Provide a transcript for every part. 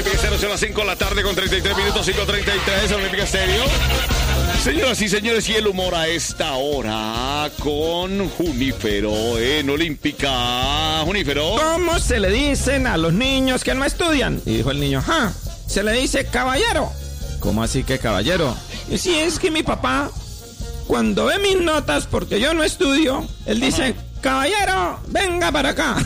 Olímpica Estéreo, son las 5 de la tarde con 33 minutos, 5:33, Olímpica Estéreo. Señoras y señores, y el humor a esta hora con Junífero en Olímpica. Junífero. ¿Cómo se le dicen a los niños que no estudian? Y dijo el niño, se le dice caballero. ¿Cómo así que caballero? Y si es que mi papá, cuando ve mis notas porque yo no estudio, él dice, caballero, venga para acá.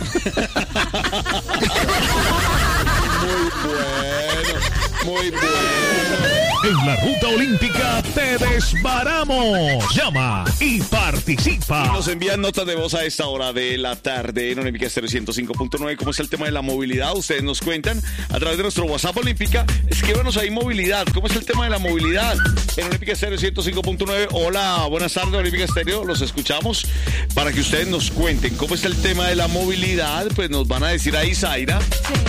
Muy bueno. En la ruta olímpica te desbaramos. Llama y participa. Nos envían notas de voz a esta hora de la tarde en Olímpica Estéreo 105.9. ¿Cómo es el tema de la movilidad? Ustedes nos cuentan a través de nuestro WhatsApp Olímpica. Escríbanos ahí movilidad. ¿Cómo es el tema de la movilidad? En Olímpica Estéreo 105.9. Hola, buenas tardes Olímpica Estéreo. Los escuchamos para que ustedes nos cuenten cómo es el tema de la movilidad. Pues nos van a decir ahí, Zaira,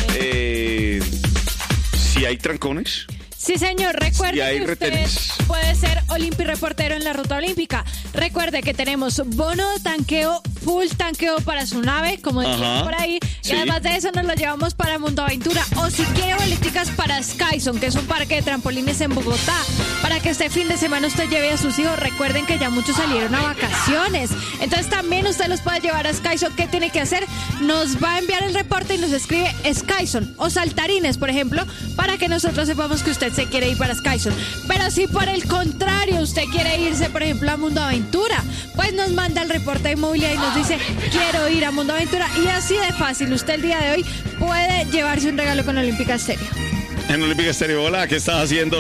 si hay trancones. Sí, señor. Recuerde que usted puede ser Olympi reportero en la ruta olímpica. Recuerde que tenemos bono de tanqueo, full tanqueo para su nave, como decían por ahí. Sí. Y además de eso nos lo llevamos para Mundo Aventura. O si quiere boleticas para Skyzone, que es un parque de trampolines en Bogotá, para que este fin de semana usted lleve a sus hijos. Recuerden que ya muchos salieron a vacaciones. Entonces también usted los puede llevar a Skyzone. ¿Qué tiene que hacer? Nos va a enviar el reporte y nos escribe Skyzone o Saltarines, por ejemplo, para que nosotros sepamos que usted se quiere ir para Skyzone. Pero si por el contrario usted quiere irse, por ejemplo, a Mundo Aventura, pues nos manda el reporte de movilidad y nos dice, quiero ir a Mundo Aventura. Y así de fácil, usted el día de hoy puede llevarse un regalo con Olímpica Estéreo. En Olímpica Estéreo, hola, ¿qué estás haciendo?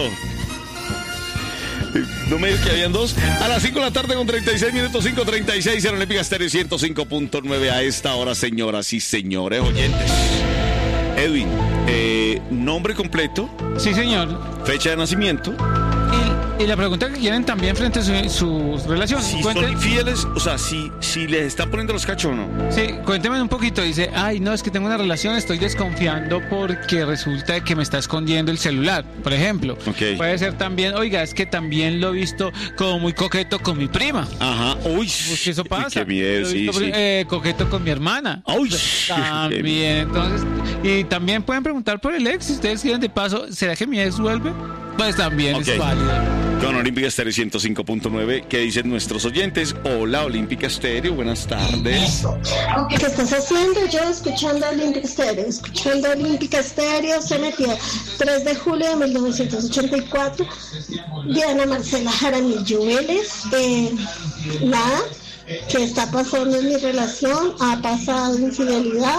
No me digas que habían dos. A las 5 de la tarde con 36 minutos, 5:36 en Olímpica Estéreo 105.9 a esta hora, señoras y señores oyentes. Edwin, nombre completo. Sí, señor. Fecha de nacimiento. Y la pregunta que quieren también frente a su relación. Si son infieles, o sea, si les están poniendo los cachos o no. Sí, cuénteme un poquito. Dice, no, es que tengo una relación, estoy desconfiando porque resulta que me está escondiendo el celular, por ejemplo. Okay. Puede ser también, oiga, es que también lo he visto como muy coqueto con mi prima. Ajá, uy. Pues que eso pasa. Qué miedo, sí. Coqueto con mi hermana. Uy. También, entonces, y también pueden preguntar por el ex, si ustedes quieren de paso, ¿será que mi ex vuelve? Pues también es válido. Con Olímpica Estéreo 105.9, ¿qué dicen nuestros oyentes? Hola, Olímpica Estéreo, buenas tardes. ¿Qué estás haciendo? Yo escuchando Olímpica Estéreo, se metió 3 de julio de 1984, Diana Marcela Jaramillo Vélez, nada, ¿qué está pasando en mi relación? ¿Ha pasado infidelidad?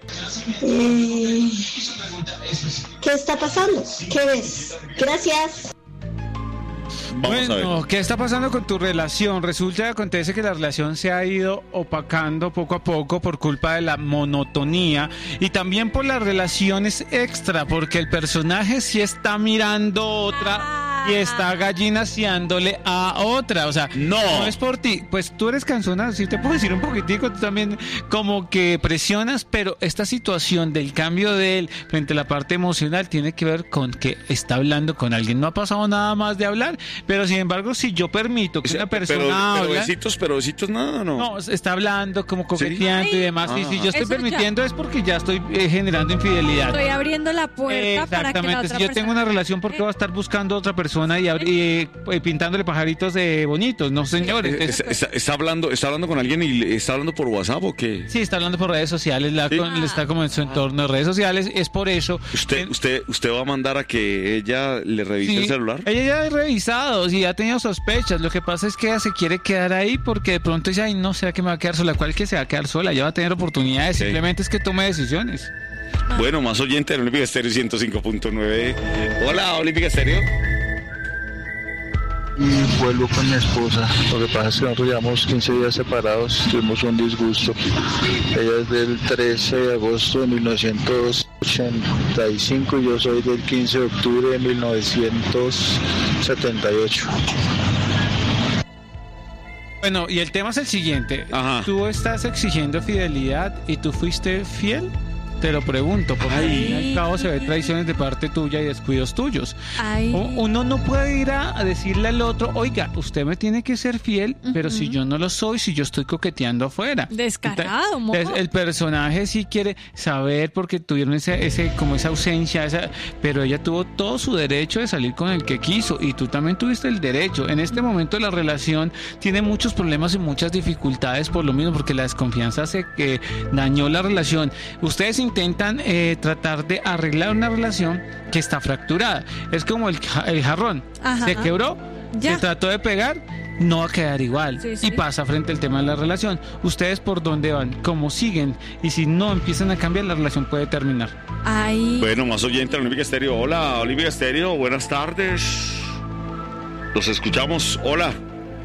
¿Qué está pasando? ¿Qué ves? Gracias. Bueno, ¿qué está pasando con tu relación? Resulta que acontece que la relación se ha ido opacando poco a poco por culpa de la monotonía y también por las relaciones extra, porque el personaje sí está mirando otra y está gallinaseándole a otra. O sea, no es por ti. Pues tú eres cansona, sí te puedo decir un poquitico, tú también como que presionas, pero esta situación del cambio de él frente a la parte emocional tiene que ver con que está hablando con alguien. No ha pasado nada más de hablar, pero sin embargo, si yo permito que una persona hable... Pero besitos nada, ¿no? No, está hablando como coqueteando y demás. Y si yo estoy Eso permitiendo es porque ya estoy generando infidelidad. Estoy abriendo la puerta para que la otra si yo tengo una relación, ¿por qué va a estar buscando a otra persona y pintándole pajaritos bonitos? No, señores. ¿Está hablando con alguien y está hablando por WhatsApp o qué? Sí, está hablando por redes sociales, está como en su entorno de redes sociales. Es por eso. ¿Usted va a mandar a que ella le revise el celular? Ella ya ha revisado y ha tenido sospechas. Lo que pasa es que ella se quiere quedar ahí porque de pronto dice, ay, no, ¿será que me va a quedar sola? ¿Cuál que se va a quedar sola? Ella va a tener oportunidades. Okay. Simplemente es que tome decisiones. Bueno, más oyente de Olímpica Estéreo 105.9. Hola, Olímpica Estéreo. Y vuelvo con mi esposa. Lo que pasa es que nosotros llevamos 15 días separados, tuvimos un disgusto. Ella es del 13 de agosto de 1985 y yo soy del 15 de octubre de 1978. Bueno, y el tema es el siguiente. Tú estás exigiendo fidelidad y tú fuiste fiel. Te lo pregunto, porque al fin y al cabo se ve traiciones de parte tuya y descuidos tuyos. Uno no puede ir a decirle al otro, oiga, usted me tiene que ser fiel, pero si yo no lo soy, si yo estoy coqueteando afuera. Descarado, entonces, el personaje sí quiere saber porque tuvieron como esa ausencia, pero ella tuvo todo su derecho de salir con el que quiso y tú también tuviste el derecho. En este momento la relación tiene muchos problemas y muchas dificultades por lo mismo, porque la desconfianza dañó la relación. Ustedes intentan tratar de arreglar una relación que está fracturada. Es como el jarrón. Se quebró, se trató de pegar, no va a quedar igual. Y pasa frente al tema de la relación. Ustedes por dónde van, cómo siguen, y si no empiezan a cambiar, la relación puede terminar. Bueno, más oyente de Olímpica Estéreo. Hola, Olímpica Estéreo, buenas tardes. Los escuchamos, hola.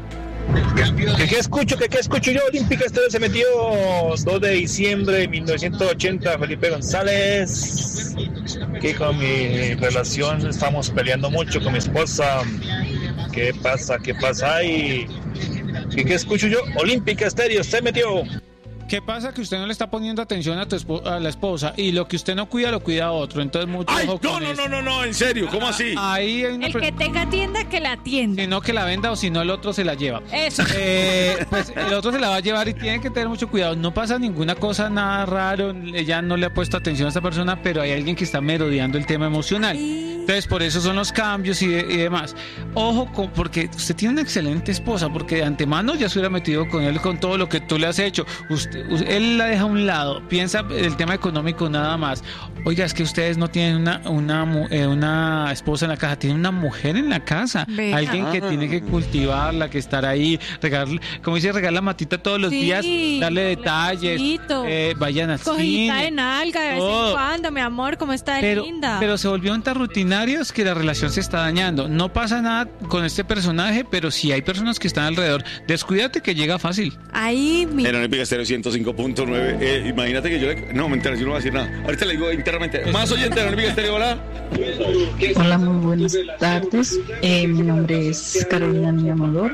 ¿Qué escucho yo? Olímpica Estéreo se metió 2 de diciembre de 1980, Felipe González. Que con mi relación estamos peleando mucho con mi esposa. ¿Qué pasa? ¿Y qué escucho yo? Olímpica Estéreo se metió. ¿Qué pasa? Que usted no le está poniendo atención a la esposa y lo que usted no cuida lo cuida otro. Entonces mucho ojo con eso. No, en serio, ¿cómo así? Ahí hay el que tenga tienda, que la atienda. Si no, que la venda, o si no, el otro se la lleva. Eso. Pues el otro se la va a llevar y tiene que tener mucho cuidado. No pasa ninguna cosa, nada raro. Ella no le ha puesto atención a esta persona, pero hay alguien que está merodeando el tema emocional. Entonces, por eso son los cambios y demás. Ojo, porque usted tiene una excelente esposa, porque de antemano ya se hubiera metido con él con todo lo que tú le has hecho. Él la deja a un lado, piensa el tema económico nada más. Oiga, es que ustedes no tienen una esposa en la casa, tienen una mujer en la casa. Alguien que tiene que cultivarla, que estar ahí, regar la matita todos los días, darle detalles, vayan al cogita cine. de nalga de vez en cuando, mi amor, ¿cómo está linda? Pero se volvieron tan rutinarios que la relación se está dañando. No pasa nada con este personaje, pero si hay personas que están alrededor, descuídate que llega fácil. En Olímpica Estéreo 105.9. Imagínate que yo no, mentira, yo no voy a decir nada. Ahorita le digo internamente. Más oyente de Olímpica Estéreo, hola. Hola, muy buenas tardes. Mi nombre es Carolina Niño Amador.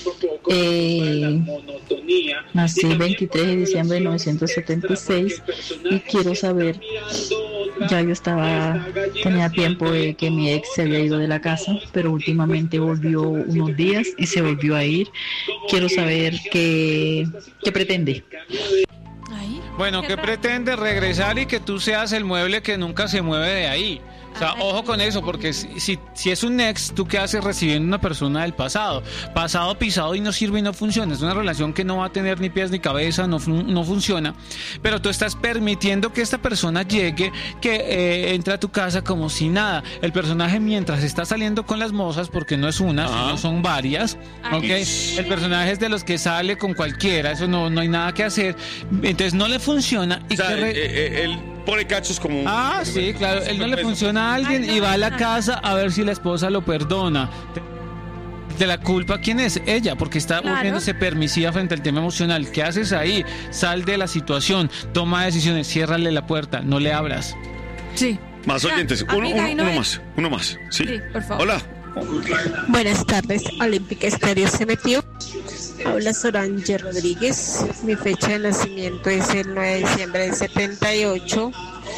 Nací el 23 de diciembre de 1976 y quiero saber, ya yo tenía tiempo de que mi ex se había ido de la casa, pero últimamente volvió unos días y se volvió a ir. Quiero saber qué pretende. Bueno, ¿qué pretende? Regresar y que tú seas el mueble que nunca se mueve de ahí. O sea, ojo con eso, porque si es un ex, ¿tú qué haces recibiendo una persona del pasado? Pasado pisado y no sirve y no funciona. Es una relación que no va a tener ni pies ni cabeza, no funciona. Pero tú estás permitiendo que esta persona llegue, que entre a tu casa como si nada. El personaje, mientras está saliendo con las mozas, porque no es una, sino son varias, ¿okay? El personaje es de los que sale con cualquiera, eso no hay nada que hacer. Entonces no le funciona. Y él pone cachos como... sí, claro. Él no le funciona a alguien y va a la casa a ver si la esposa lo perdona. De la culpa, ¿quién es? Ella, porque está volviéndose permisiva frente al tema emocional. ¿Qué haces ahí? Sal de la situación, toma decisiones, ciérrale la puerta, no le abras. Sí. Más oyentes, uno más. Sí, por favor. Hola. Buenas tardes, Olímpica Estéreo se metió. Habla Sorange Rodríguez. Mi fecha de nacimiento es el 9 de diciembre del 78.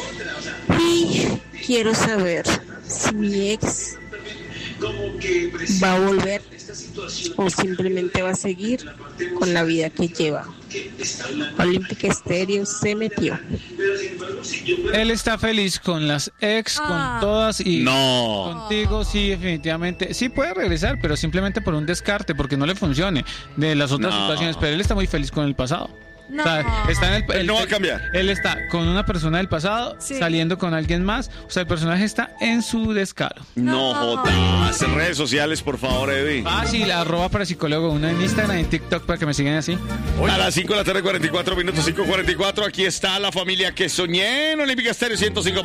Y quiero saber si mi ex va a volver o simplemente va a seguir con la vida que lleva. Olímpica Estéreo se metió. Él está feliz con las ex, con todas y contigo sí, definitivamente. Sí puede regresar, pero simplemente por un descarte, porque no le funcione de las otras situaciones, pero él está muy feliz con el pasado. No. O sea, está él no va a cambiar. Él está con una persona del pasado, saliendo con alguien más. O sea, el personaje está en su descaro. No jodas. Redes sociales, por favor, Eddie. Fácil, @parapsicólogo, una en Instagram y en TikTok para que me sigan así. A las 5 de la tarde, 44 minutos, 5:44. Aquí está la familia que soñé en Olímpica Estéreo 105.